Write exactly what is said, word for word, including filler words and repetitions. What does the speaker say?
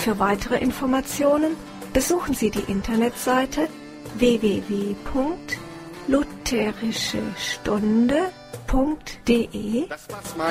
Für weitere Informationen besuchen Sie die Internetseite w w w punkt lutherische stunde punkt d e